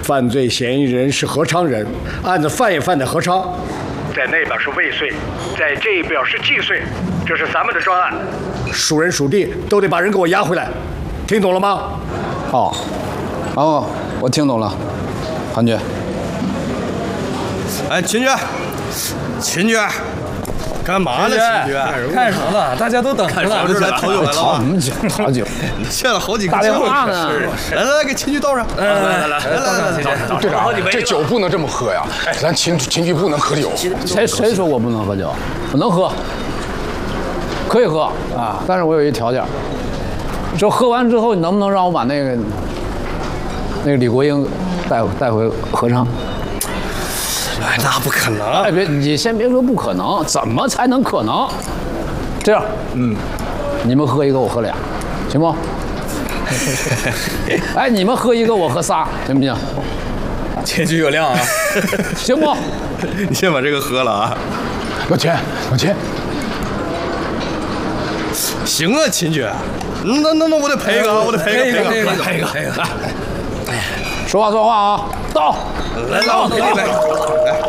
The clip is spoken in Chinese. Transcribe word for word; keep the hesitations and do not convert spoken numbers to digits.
犯罪嫌疑人是何昌人，案子犯也犯在何昌，在那边是未遂，在这边是既遂，这是咱们的专案，属人属地都得把人给我押回来，听懂了吗？ 哦，哦，我听懂了，韩局。 哎，秦局，秦局。 干嘛呢，秦局？ 看什么呢？大家都等着呢。 这才讨酒来了讨什么酒？讨酒， 欠了好几个打电话呢。 来来来，给秦局倒上。 来来来来来来， 队长，这酒不能这么喝呀！哎，咱秦秦局不能喝酒。 谁谁说我不能喝酒？我能喝，可以喝啊，但是我有一条件，就喝完之后，你能不能让我把那个那个李国英带带回合唱？ 哎，那不可能！ 哎，别，你先别说不可能，怎么才能可能？这样，嗯，你们喝一个，我喝俩，行不？哎，你们喝一个，我喝仨，行不行？ 谦虚有量啊， 行不？ 你先把这个喝了啊！ 有钱，有钱。 行啊，秦局，那那那我得赔一个啊，我得赔一个， 赔一个，赔一个，赔一个。 说话算话啊！到， 来来，我给你来。